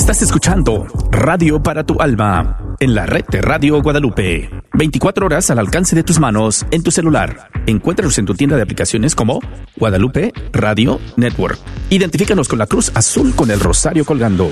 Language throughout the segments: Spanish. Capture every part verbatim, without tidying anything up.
Estás escuchando Radio para tu Alma en la red de Radio Guadalupe. veinticuatro horas al alcance de tus manos en tu celular. Encuéntranos en tu tienda de aplicaciones como Guadalupe Radio Network. Identifícanos con la cruz azul con el rosario colgando.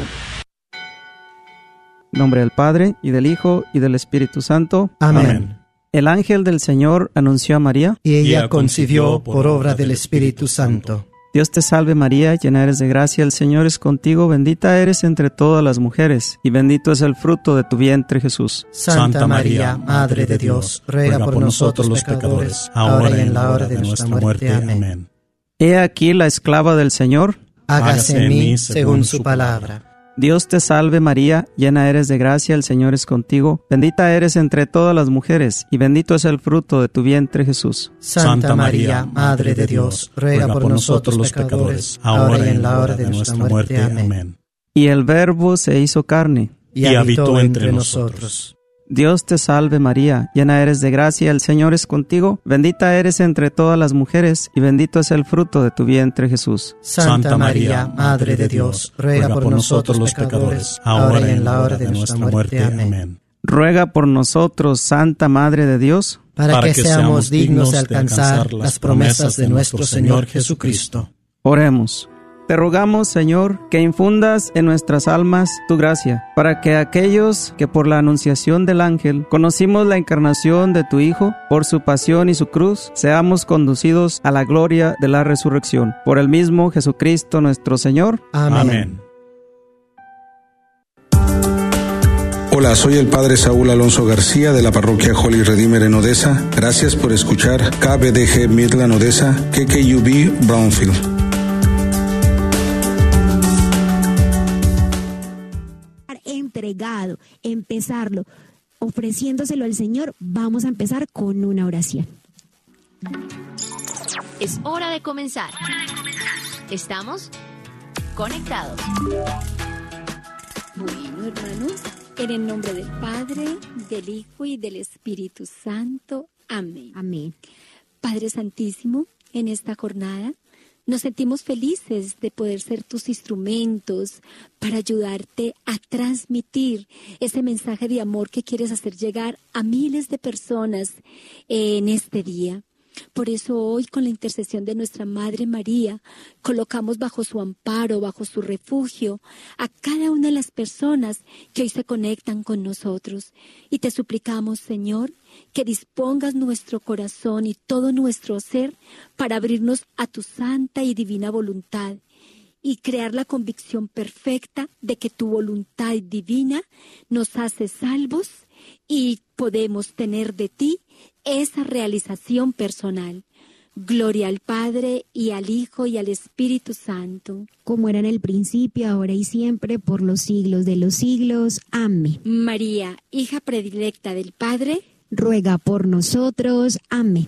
En nombre del Padre, y del Hijo, y del Espíritu Santo. Amén. Amén. El ángel del Señor anunció a María, y ella concibió por obra del Espíritu Santo. Dios te salve María, llena eres de gracia, el Señor es contigo, bendita eres entre todas las mujeres, y bendito es el fruto de tu vientre Jesús. Santa María, Madre de Dios, ruega por nosotros los pecadores, ahora y en la hora de nuestra muerte. Amén. He aquí la esclava del Señor, hágase en mí según su palabra. Dios te salve María, llena eres de gracia, el Señor es contigo, bendita eres entre todas las mujeres, y bendito es el fruto de tu vientre Jesús. Santa María, Madre de Dios, ruega por nosotros los pecadores, ahora y en la hora de nuestra muerte. Amén. Y el Verbo se hizo carne, y habitó entre nosotros. Dios te salve María, llena eres de gracia, el Señor es contigo, bendita eres entre todas las mujeres, y bendito es el fruto de tu vientre Jesús. Santa María, Madre de Dios, ruega por nosotros los pecadores, ahora y en la hora de nuestra muerte. Amén. Ruega por nosotros, Santa Madre de Dios, para que seamos dignos de alcanzar las promesas de nuestro Señor Jesucristo. Oremos. Te rogamos, Señor, que infundas en nuestras almas tu gracia, para que aquellos que por la anunciación del ángel conocimos la encarnación de tu Hijo, por su pasión y su cruz, seamos conducidos a la gloria de la resurrección. Por el mismo Jesucristo nuestro Señor. Amén. Amén. Hola, soy el Padre Saúl Alonso García de la Parroquia Holy Redeemer en Odessa. Gracias por escuchar K B D G Midland Odessa, K K U B Brownfield. Entregado, empezarlo, ofreciéndoselo al Señor, vamos a empezar con una oración. Es hora de comenzar. ¿Estamos conectados? Bueno, hermanos, en el nombre del Padre, del Hijo y del Espíritu Santo. Amén. Amén. Padre Santísimo, en esta jornada nos sentimos felices de poder ser tus instrumentos para ayudarte a transmitir ese mensaje de amor que quieres hacer llegar a miles de personas en este día. Por eso hoy, con la intercesión de nuestra Madre María, colocamos bajo su amparo, bajo su refugio, a cada una de las personas que hoy se conectan con nosotros. Y te suplicamos, Señor, que dispongas nuestro corazón y todo nuestro ser para abrirnos a tu santa y divina voluntad y crear la convicción perfecta de que tu voluntad divina nos hace salvos y podemos tener de ti esa realización personal. Gloria al Padre, y al Hijo, y al Espíritu Santo. Como era en el principio, ahora y siempre, por los siglos de los siglos. Amén. María, hija predilecta del Padre, ruega por nosotros. Amén.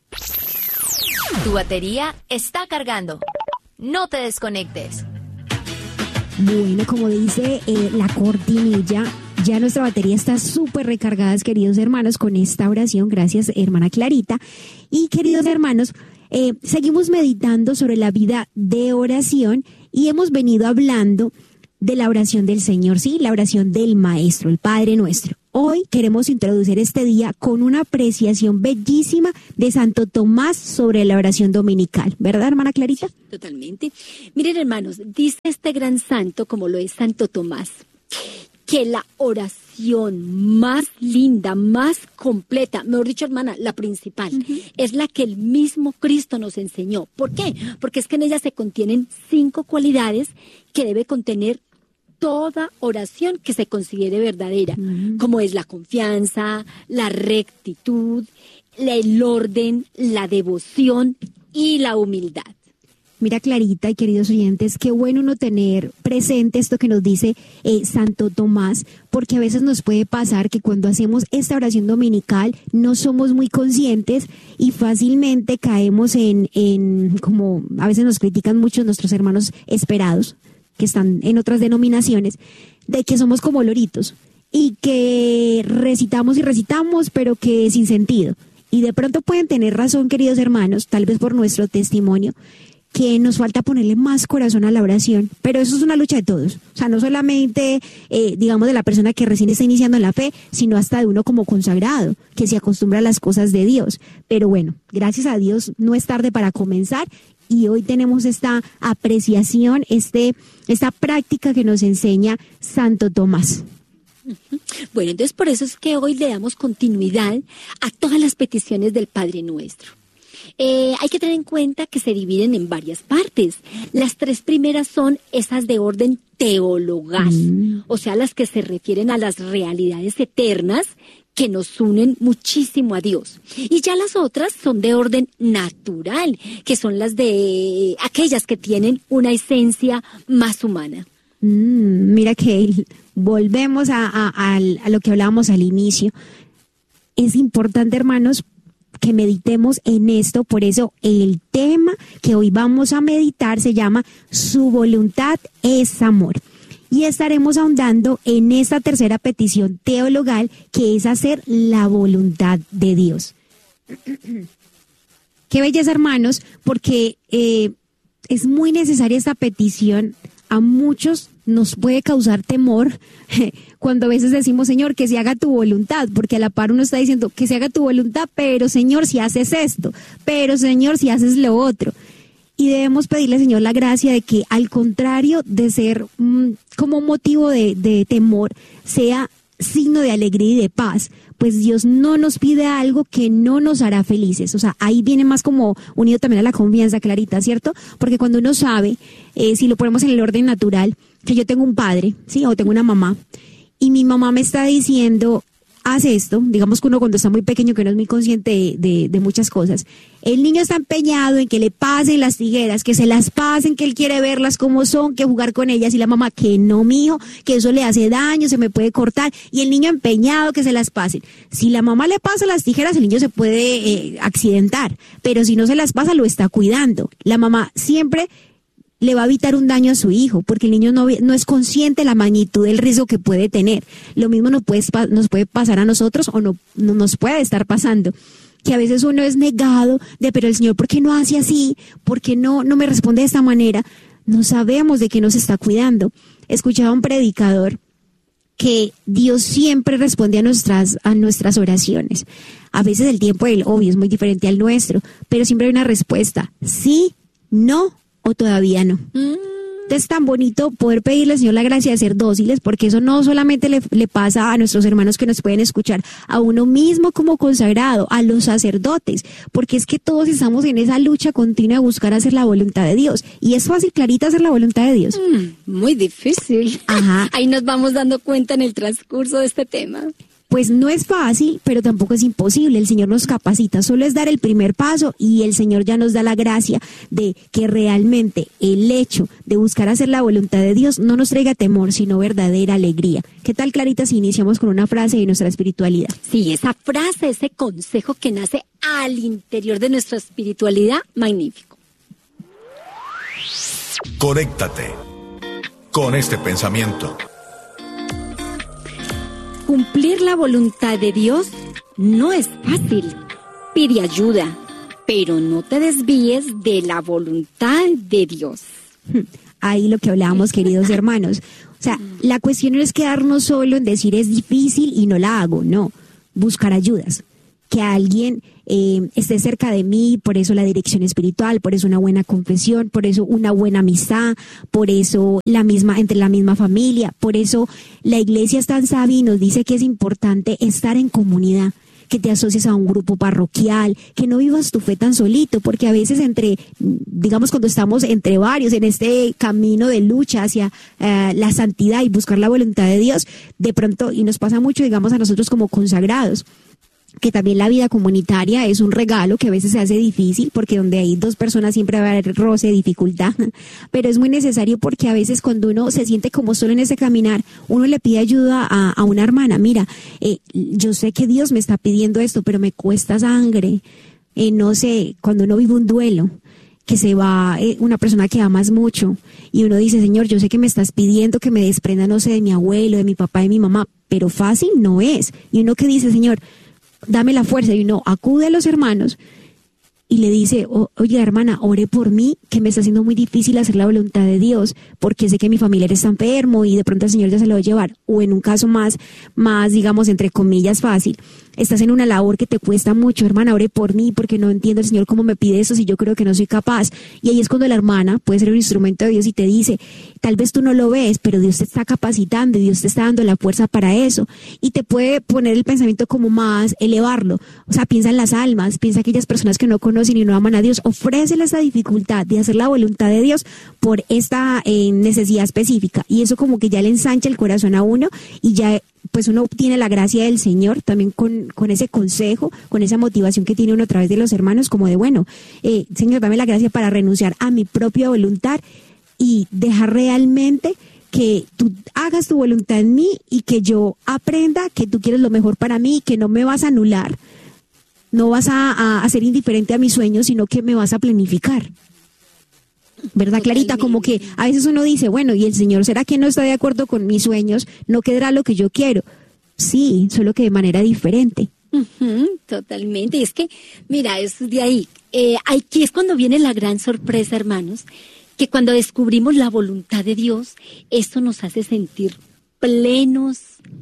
Tu batería está cargando. No te desconectes. Bueno, como dice eh, la cortinilla, ya nuestra batería está súper recargada, queridos hermanos, con esta oración. Gracias, hermana Clarita. Y queridos hermanos, eh, seguimos meditando sobre la vida de oración y hemos venido hablando de la oración del Señor, sí, la oración del Maestro, el Padre Nuestro. Hoy queremos introducir este día con una apreciación bellísima de Santo Tomás sobre la oración dominical. ¿Verdad, hermana Clarita? Totalmente. Miren, hermanos, dice este gran santo, como lo es Santo Tomás, que la oración más linda, más completa, mejor dicho, hermana, la principal, uh-huh. es la que el mismo Cristo nos enseñó. ¿Por qué? Porque es que en ella se contienen cinco cualidades que debe contener toda oración que se considere verdadera, uh-huh. como es la confianza, la rectitud, el orden, la devoción y la humildad. Mira, Clarita y queridos oyentes, qué bueno uno tener presente esto que nos dice eh, Santo Tomás, porque a veces nos puede pasar que cuando hacemos esta oración dominical no somos muy conscientes y fácilmente caemos en, en como a veces nos critican muchos nuestros hermanos esperados, que están en otras denominaciones, de que somos como loritos y que recitamos y recitamos, pero que sin sentido. Y de pronto pueden tener razón, queridos hermanos, tal vez por nuestro testimonio, que nos falta ponerle más corazón a la oración, pero eso es una lucha de todos, o sea, no solamente, eh, digamos, de la persona que recién está iniciando en la fe, sino hasta de uno como consagrado, que se acostumbra a las cosas de Dios. Pero bueno, gracias a Dios no es tarde para comenzar, y hoy tenemos esta apreciación, este, esta práctica que nos enseña Santo Tomás. Bueno, entonces por eso es que hoy le damos continuidad a todas las peticiones del Padre Nuestro. Eh, hay que tener en cuenta que se dividen en varias partes. Las tres primeras son esas de orden teologal, mm. o sea, las que se refieren a las realidades eternas que nos unen muchísimo a Dios. Y ya las otras son de orden natural, que son las de aquellas que tienen una esencia más humana. Mm, mira que volvemos a, a, a, a lo que hablábamos al inicio. Es importante, hermanos, que meditemos en esto. Por eso el tema que hoy vamos a meditar se llama Su voluntad es amor. Y estaremos ahondando en esta tercera petición teologal, que es hacer la voluntad de Dios. Qué belleza, hermanos, porque eh, es muy necesaria esta petición. A muchos nos puede causar temor cuando a veces decimos, Señor, que se haga tu voluntad, porque a la par uno está diciendo que se haga tu voluntad, pero Señor, si haces esto, pero Señor, si haces lo otro. Y debemos pedirle, Señor, la gracia de que, al contrario de ser mmm, como motivo de, de temor, sea signo de alegría y de paz, pues Dios no nos pide algo que no nos hará felices. O sea, ahí viene más como unido también a la confianza, Clarita, ¿cierto? Porque cuando uno sabe, eh, si lo ponemos en el orden natural, que yo tengo un padre, ¿sí? O tengo una mamá, y mi mamá me está diciendo, haz esto, digamos que uno cuando está muy pequeño, que no es muy consciente de, de, de muchas cosas, el niño está empeñado en que le pasen las tijeras, que se las pasen, que él quiere verlas como son, que jugar con ellas, y la mamá, que no, mijo, que eso le hace daño, se me puede cortar, y el niño empeñado que se las pasen. Si la mamá le pasa las tijeras, el niño se puede eh, accidentar, pero si no se las pasa, lo está cuidando. La mamá siempre le va a evitar un daño a su hijo, porque el niño no, no es consciente de la magnitud del riesgo que puede tener. Lo mismo nos puede, nos puede pasar a nosotros, o no, no nos puede estar pasando, que a veces uno es negado de, pero el Señor, ¿por qué no hace así? ¿Por qué no, no me responde de esta manera? No sabemos de qué nos está cuidando. Escuchaba a un predicador que Dios siempre responde a nuestras, a nuestras oraciones. A veces el tiempo del obvio es muy diferente al nuestro, pero siempre hay una respuesta: sí, no, o todavía no. Mm. Es tan bonito poder pedirle al Señor la gracia de ser dóciles, porque eso no solamente le, le pasa a nuestros hermanos que nos pueden escuchar, a uno mismo como consagrado, a los sacerdotes, porque es que todos estamos en esa lucha continua de buscar hacer la voluntad de Dios. Y es fácil, Clarita, hacer la voluntad de Dios. Mm, muy difícil. Ajá. Ahí nos vamos dando cuenta en el transcurso de este tema. Pues no es fácil, pero tampoco es imposible. El Señor nos capacita, solo es dar el primer paso, y el Señor ya nos da la gracia de que realmente el hecho de buscar hacer la voluntad de Dios no nos traiga temor, sino verdadera alegría. ¿Qué tal, Clarita, si iniciamos con una frase de nuestra espiritualidad? Sí, esa frase, ese consejo que nace al interior de nuestra espiritualidad, magnífico. Conéctate con este pensamiento. Cumplir la voluntad de Dios no es fácil. Pide ayuda, pero no te desvíes de la voluntad de Dios. Ahí lo que hablábamos, queridos hermanos. O sea, la cuestión no es quedarnos solo en decir es difícil y no la hago. No, buscar ayudas. Que alguien eh, esté cerca de mí, por eso la dirección espiritual, por eso una buena confesión, por eso una buena amistad, por eso la misma, entre la misma familia, por eso la iglesia es tan sabia y nos dice que es importante estar en comunidad, que te asocies a un grupo parroquial, que no vivas tu fe tan solito, porque a veces entre, digamos, cuando estamos entre varios en este camino de lucha hacia uh, la santidad y buscar la voluntad de Dios, de pronto, y nos pasa mucho, digamos, a nosotros como consagrados, que también la vida comunitaria es un regalo que a veces se hace difícil, porque donde hay dos personas siempre va a haber roce, dificultad, pero es muy necesario, porque a veces cuando uno se siente como solo en ese caminar, uno le pide ayuda a, a una hermana. Mira, eh, yo sé que Dios me está pidiendo esto, pero me cuesta sangre, eh, no sé, cuando uno vive un duelo, que se va eh, una persona que amas mucho, y uno dice, Señor, yo sé que me estás pidiendo que me desprenda, no sé, de mi abuelo, de mi papá, de mi mamá, pero fácil no es. Y uno que dice, Señor, dame la fuerza, y uno acude a los hermanos, y le dice, o, oye hermana, ore por mí, que me está haciendo muy difícil hacer la voluntad de Dios, porque sé que mi familiar está enfermo y de pronto el Señor ya se lo va a llevar, o en un caso más, más digamos, entre comillas, fácil, estás en una labor que te cuesta mucho, hermana, ore por mí, porque no entiendo el Señor cómo me pide eso si yo creo que no soy capaz. Y ahí es cuando la hermana puede ser un instrumento de Dios y te dice, tal vez tú no lo ves, pero Dios te está capacitando y Dios te está dando la fuerza para eso. Y te puede poner el pensamiento como más, elevarlo. O sea, piensa en las almas, piensa en aquellas personas que no conocen y no aman a Dios, ofréceles esa dificultad de hacer la voluntad de Dios por esta eh, necesidad específica. Y eso como que ya le ensancha el corazón a uno y ya pues uno obtiene la gracia del Señor también con, con ese consejo, con esa motivación que tiene uno a través de los hermanos, como de bueno, eh, Señor, dame la gracia para renunciar a mi propia voluntad y dejar realmente que tú hagas tu voluntad en mí y que yo aprenda que tú quieres lo mejor para mí, que no me vas a anular, no vas a, a, a ser indiferente a mis sueños, sino que me vas a planificar. ¿Verdad, Clarita? Como que a veces uno dice, bueno, ¿y el Señor será que no está de acuerdo con mis sueños? ¿No quedará lo que yo quiero? Sí, solo que de manera diferente. Uh-huh, totalmente. Y es que, mira, es de ahí. Eh, aquí es cuando viene la gran sorpresa, hermanos, que cuando descubrimos la voluntad de Dios, esto nos hace sentir plenos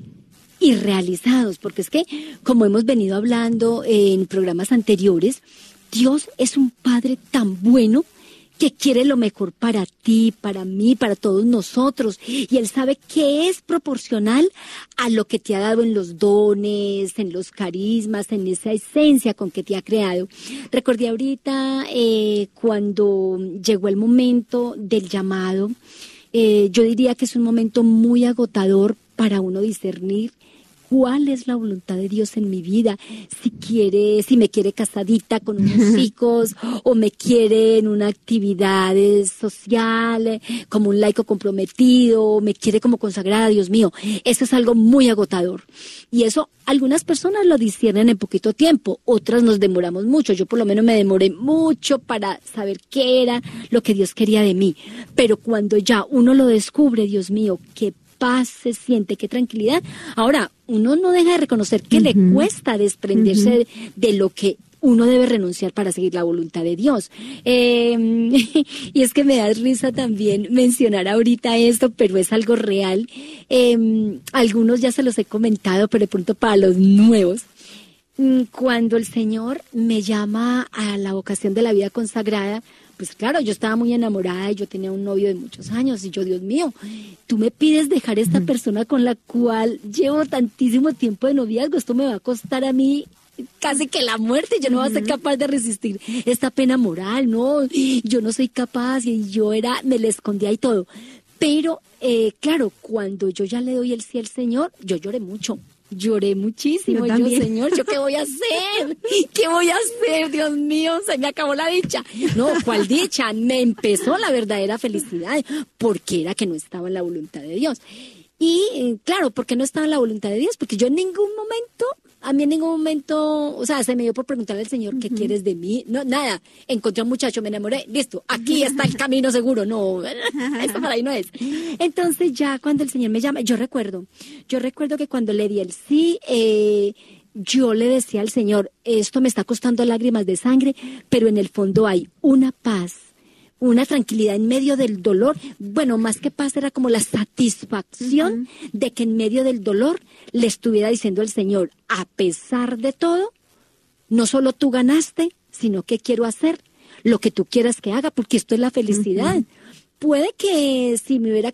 y realizados. Porque es que, como hemos venido hablando en programas anteriores, Dios es un Padre tan bueno que quiere lo mejor para ti, para mí, para todos nosotros. Y Él sabe que es proporcional a lo que te ha dado en los dones, en los carismas, en esa esencia con que te ha creado. Recordé ahorita eh, cuando llegó el momento del llamado, eh, yo diría que es un momento muy agotador para uno discernir cuál es la voluntad de Dios en mi vida, si quiere, si me quiere casadita con unos hijos, o me quiere en una actividad social, como un laico comprometido, o me quiere como consagrada, Dios mío. Eso es algo muy agotador. Y eso algunas personas lo disciernen en poquito tiempo, otras nos demoramos mucho. Yo por lo menos me demoré mucho para saber qué era lo que Dios quería de mí. Pero cuando ya uno lo descubre, Dios mío, qué paz se siente, qué tranquilidad. Ahora, uno no deja de reconocer que uh-huh. le cuesta desprenderse uh-huh. de, de lo que uno debe renunciar para seguir la voluntad de Dios. Eh, y es que me da risa también mencionar ahorita esto, pero es algo real. Eh, algunos ya se los he comentado, pero de pronto para los nuevos. Cuando el Señor me llama a la vocación de la vida consagrada, pues claro, yo estaba muy enamorada y yo tenía un novio de muchos años y yo, Dios mío, tú me pides dejar esta persona con la cual llevo tantísimo tiempo de noviazgo, esto me va a costar a mí casi que la muerte, yo no voy a ser capaz de resistir esta pena moral, no, yo no soy capaz y yo era, me le escondía y todo. Pero, eh, claro, cuando yo ya le doy el sí al Señor, yo lloré mucho. Lloré muchísimo, yo, yo, Señor, ¿yo qué voy a hacer? ¿Qué voy a hacer? Dios mío, se me acabó la dicha. No, ¿cuál dicha? Me empezó la verdadera felicidad, porque era que no estaba en la voluntad de Dios. Y, claro, ¿por qué no estaba en la voluntad de Dios? Porque yo en ningún momento, a mí en ningún momento, o sea, se me dio por preguntarle al Señor, ¿qué uh-huh. quieres de mí? No, nada, encontré a un muchacho, me enamoré, listo, aquí está el camino seguro, no, esto para ahí no es. Entonces ya cuando el Señor me llama, yo recuerdo, yo recuerdo que cuando le di el sí, eh, yo le decía al Señor, esto me está costando lágrimas de sangre, pero en el fondo hay una paz, una tranquilidad en medio del dolor. Bueno, más que paz era como la satisfacción uh-huh. de que en medio del dolor le estuviera diciendo al Señor, a pesar de todo, no solo tú ganaste, sino que quiero hacer lo que tú quieras que haga, porque esto es la felicidad. Uh-huh. Puede que si me hubiera